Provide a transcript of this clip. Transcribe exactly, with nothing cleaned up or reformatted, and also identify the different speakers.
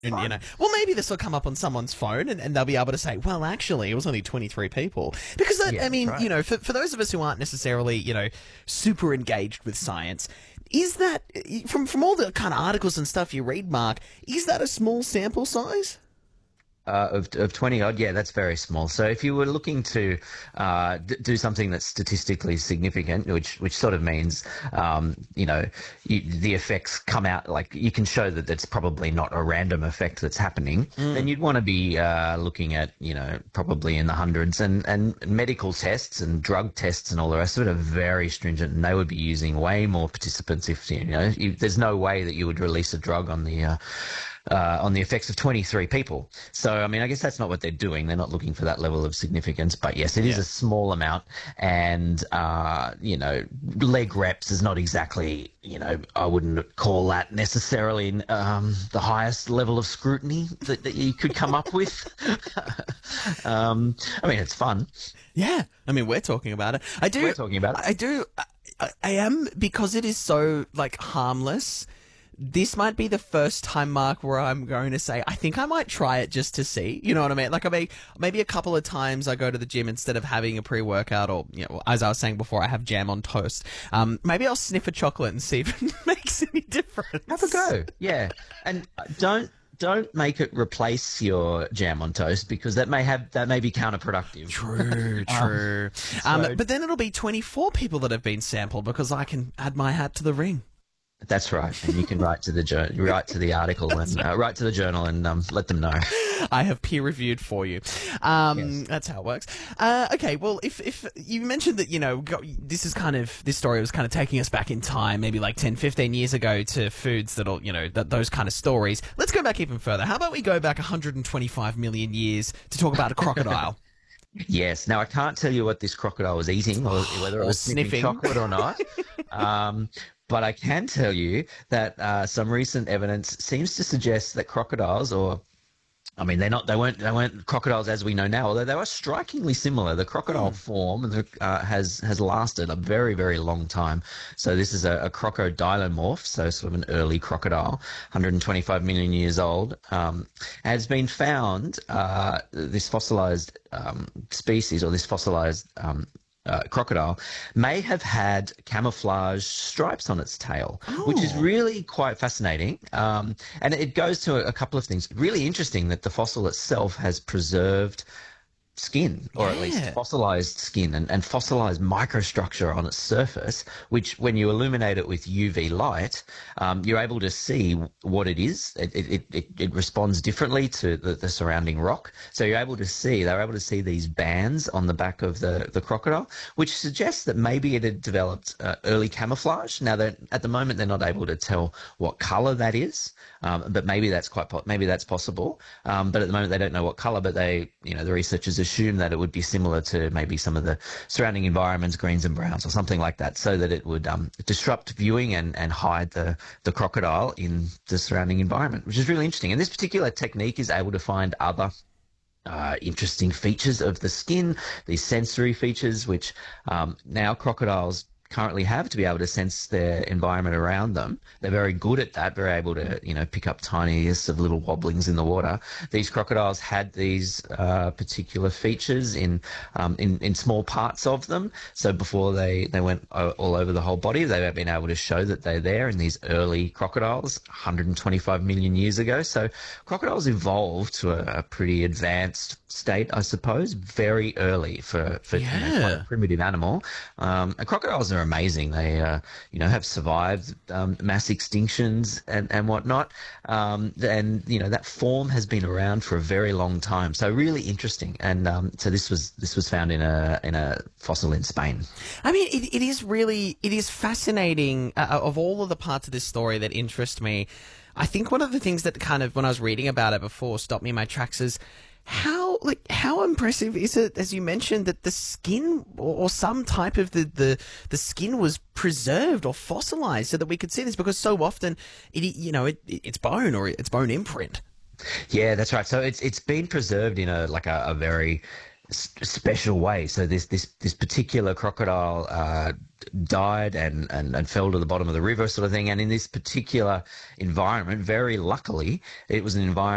Speaker 1: And, you know,
Speaker 2: Fun.
Speaker 1: well, maybe this will come up on someone's phone and, and they'll be able to say, well, actually, it was only twenty-three people. Because, that,
Speaker 2: Yeah,
Speaker 1: I
Speaker 2: that's
Speaker 1: mean,
Speaker 2: right.
Speaker 1: you know, for, for those of us who aren't necessarily, you know, super engaged with science, is that, from, from all the kind of articles and stuff you read, Mark, is that a small sample size?
Speaker 2: Uh, of, of twenty odd, yeah, that's very small. So if you were looking to uh, d- do something that's statistically significant, which which sort of means, um, you know, you, the effects come out, like you can show that it's probably not a random effect that's happening, then you'd want to be uh, looking at, you know, probably in the hundreds. And, and medical tests and drug tests and all the rest of it are very stringent, and they would be using way more participants if, you know, you, there's no way that you would release a drug on the uh, uh, on the effects of twenty-three people. So, I mean, I guess that's not what they're doing. They're not looking for that level of significance. But yes, it is
Speaker 1: Yeah.
Speaker 2: a small amount. And, uh, you know, leg reps is not exactly, you know, I wouldn't call that necessarily um, the highest level of scrutiny that, that you could come up with. um, I mean, it's fun.
Speaker 1: Yeah, I mean, we're talking about it. I do.
Speaker 2: We're talking about it.
Speaker 1: I do. I, I am, because it is so like harmless. This might be the first time, Mark, where I'm going to say I think I might try it just to see. You know what I mean? Like, I may maybe a couple of times I go to the gym instead of having a pre-workout, or, you know, as I was saying before, I have jam on toast. Um, maybe I'll sniff a chocolate and see if it makes any difference.
Speaker 2: Have a go. Yeah. And uh, don't don't make it replace your jam on toast, because that may have that may be counterproductive.
Speaker 1: True, true. um,
Speaker 2: so-
Speaker 1: but then it'll be twenty-four people that have been sampled, because I can add my hat to the ring.
Speaker 2: That's right, and you can write to the jour- write to the article and uh, write to the journal and um, let them know.
Speaker 1: I have peer reviewed for you. Um,
Speaker 2: Yes.
Speaker 1: That's how it works. Uh, okay, well, if if you mentioned that, you know, go, this is kind of this story was kind of taking us back in time, maybe like ten, fifteen years ago, to foods that'll, you know, that those kind of stories. Let's go back even further. How about we go back one hundred twenty-five million years to talk about a crocodile?
Speaker 2: Yes. Now I can't tell you what this crocodile was eating, or whether it
Speaker 1: Or
Speaker 2: was sniffing
Speaker 1: sniffing.
Speaker 2: chocolate or not. Um, but I can tell you that uh, some recent evidence seems to suggest that crocodiles, or I mean, they're not. They weren't. They weren't crocodiles as we know now. Although they were strikingly similar. The crocodile form uh, has has lasted a very very long time. So this is a, a crocodilomorph. So sort of an early crocodile, one hundred twenty-five million years old. Um, has been found. Uh, this fossilized um, species, or this fossilized um, uh, crocodile, may have had camouflage stripes on its tail, which is really quite fascinating. Um, and it goes to a, a couple of things. Really interesting that the fossil itself has preserved skin, or at least
Speaker 1: Yeah.
Speaker 2: fossilized skin, and, and fossilized microstructure on its surface, which when you illuminate it with U V light, um, you're able to see what it is. It, it, it, it responds differently to the, the surrounding rock. So you're able to see, they're able to see these bands on the back of the, the crocodile, which suggests that maybe it had developed uh, early camouflage. Now, that at the moment, they're not able to tell what color that is, um, but maybe that's quite, po- maybe that's possible. Um, but at the moment, they don't know what color, but they, you know, the researchers assume that it would be similar to maybe some of the surrounding environments, greens and browns or something like that, so that it would um, disrupt viewing and, and hide the, the crocodile in the surrounding environment, which is really interesting. And this particular technique is able to find other uh, interesting features of the skin, these sensory features, which um, now crocodiles currently have to be able to sense their environment around them. They're very good at that, very able to, you know, pick up tiniest of little wobblings in the water. These crocodiles had these uh, particular features in, um, in in small parts of them. So before they, they went o- all over the whole body, they've been able to show that they're there in these early crocodiles one hundred twenty-five million years ago. So crocodiles evolved to a, a pretty advanced state, I suppose, very early for, for you know, quite
Speaker 1: Yeah.
Speaker 2: a primitive animal. Um, and crocodiles are amazing. They, uh, you know, have survived um, mass extinctions and, and whatnot. Um, and, you know, that form has been around for a very long time. So really interesting. And um, so this was this was found in a in a fossil in Spain.
Speaker 1: I mean, it, it is really, it is fascinating. Uh, of all of the parts of this story that interest me, I think one of the things that kind of, when I was reading about it before, stopped me in my tracks is how, like, how impressive is it, as you mentioned, that the skin or, or some type of the, the, the skin was preserved or fossilized so that we could see this, because so often it, you know, it, it's bone or it's bone imprint.
Speaker 2: Yeah, that's right. So it's it's been preserved in a like a, a very s- special way. So this this this particular crocodile uh, died and, and and fell to the bottom of the river, sort of thing. And in this particular environment, very luckily, it was an environment